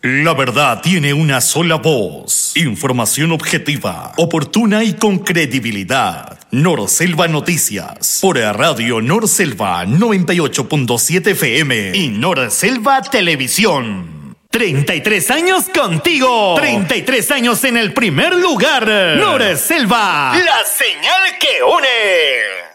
La verdad tiene una sola voz. Información objetiva, oportuna y con credibilidad. Norselva Noticias. Por Radio Norselva 98.7 FM y Norselva Televisión. 33 años contigo. 33 años en el primer lugar. Norselva. La señal que une.